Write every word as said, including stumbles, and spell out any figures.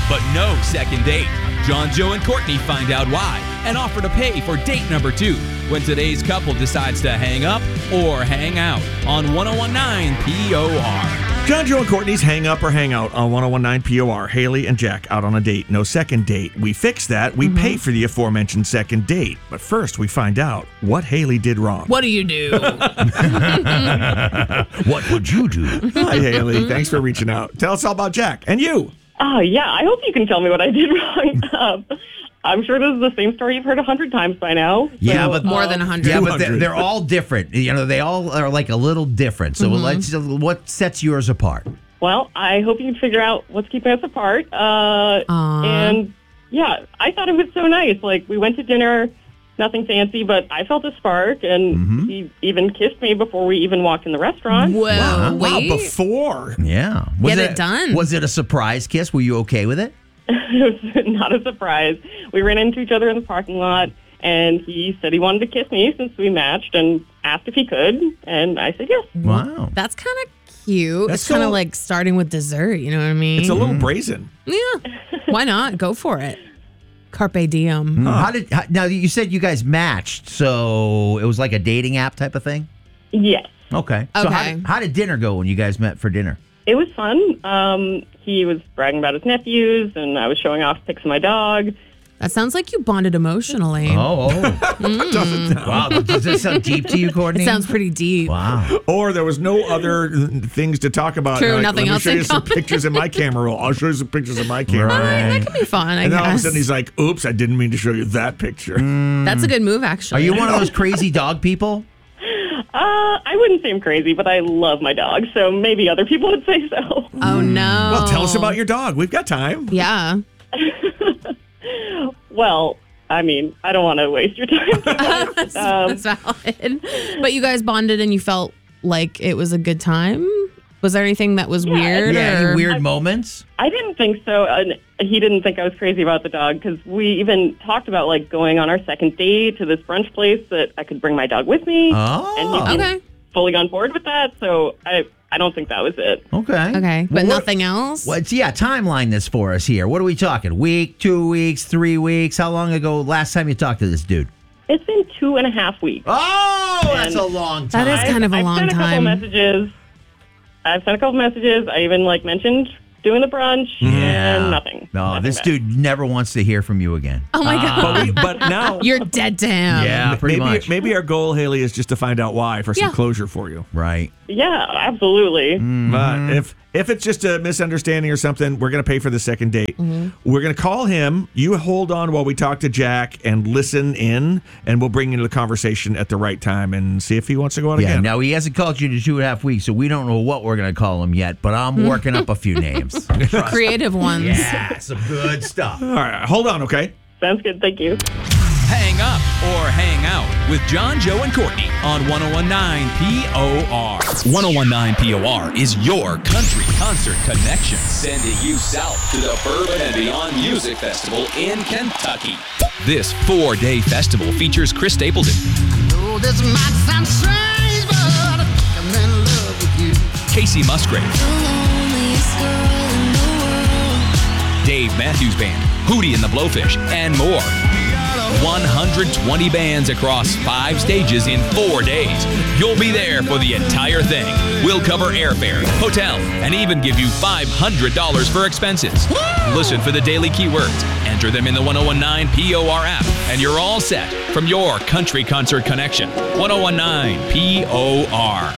but no second date. John, Joe, and Courtney find out why and offer to pay for date number two when today's couple decides to hang up or hang out on one oh one nine P O R. John, Joe, and Courtney's Hang Up or Hang Out on one oh one nine P O R. Haley and Jack out on a date. No second date. We fix that. We Mm-hmm. pay for the aforementioned second date. But first, we find out what Haley did wrong. What do you do? What would you do? Hi, Haley. Thanks for reaching out. Tell us all about Jack and you. Oh, yeah. I hope you can tell me what I did wrong. Um, I'm sure this is the same story you've heard a hundred times by now. Yeah, So, but More um, than a hundred. Yeah, but they're, two hundred. they're all different. You know, they all are like a little different. So let's. What sets yours apart? Well, I hope you can figure out what's keeping us apart. Uh, Aw. and, yeah, I thought it was so nice. Like, we went to dinner, nothing fancy, but I felt a spark, and he even kissed me before we even walked in the restaurant. Whoa, Wow, wait. before. Yeah. Was Get it done. Was it a surprise kiss? Were you okay with it? It was not a surprise. We ran into each other in the parking lot, and he said he wanted to kiss me since we matched and asked if he could, and I said yes. Wow. That's kind of cute. That's it's kind so- of like starting with dessert. You know what I mean? It's a little brazen. yeah. Why not? Go for it. Carpe diem. How did how, now? You said you guys matched, so it was like a dating app type of thing. Yes. Okay. So how Okay. did, how did dinner go when you guys met for dinner? It was fun. Um, he was bragging about his nephews, and I was showing off pics of my dog. That sounds like you bonded emotionally. Oh, oh. Wow. Does this sound deep to you, Courtney? It sounds pretty deep. Wow. Or there was no other things to talk about. True, Like, nothing Let else me show in you some common. pictures in my camera roll. I'll show you some pictures in my camera roll. That could be fun, I And then all of a guess. sudden he's like, oops, I didn't mean to show you that picture. That's a good move, actually. Are you one of those crazy dog people? Uh, I wouldn't say I'm crazy, but I love my dog, so maybe other people would say so. Oh, no. Well, tell us about your dog. We've got time. Yeah. Well, I mean, I don't want to waste your time. That's, Um, that's valid. But you guys bonded and you felt like it was a good time? Was there anything that was weird? Yeah. or- Any weird moments? I didn't think so. And he didn't think I was crazy about the dog because we even talked about like going on our second date to this brunch place that I could bring my dog with me. Oh. And he seemed Okay. fully on board with that. So I, I don't think that was it. Okay. Okay. But Well, what- nothing else? What's yeah? Timeline this for us here. What are we talking? Week, two weeks, three weeks? How long ago? Last time you talked to this dude? It's been two and a half weeks. Oh, that's And a long time. That is kind of a I've long sent a couple time. messages. I've sent a couple messages. I even like mentioned doing the brunch and nothing. No, Nothing this back. dude never wants to hear from you again. Oh, my God. But, we, but now, You're dead to him. Yeah, pretty maybe, much. maybe our goal, Haley, is just to find out why for some Yeah. closure for you. Right. Yeah, absolutely. But if if it's just a misunderstanding or something, we're going to pay for the second date. We're going to call him. You hold on while we talk to Jack and listen in, and we'll bring you to the conversation at the right time and see if he wants to go out Yeah. again. Now he hasn't called you to two and a half weeks, so we don't know what we're going to call him yet. But I'm working up a few names. Creative ones. Yeah, some good stuff. All right, hold on, okay? Sounds good. Thank you. Hang up or hang out with John, Joe, and Courtney on one oh one nine P O R. one oh one nine P O R is your country concert connection. Sending you south to the Bourbon and Beyond Music Festival in Kentucky. This four-day festival features Chris Stapleton, Oh, this might sound strange, but I think I'm in love with you. Casey Musgrave, Dave Matthews Band, Hootie and the Blowfish, and more. one hundred twenty bands across five stages in four days. You'll be there for the entire thing. We'll cover airfare, hotel, and even give you five hundred dollars for expenses. Listen for the daily keywords, enter them in the one oh one nine P O R app, and you're all set from your country concert connection. one oh one nine P O R.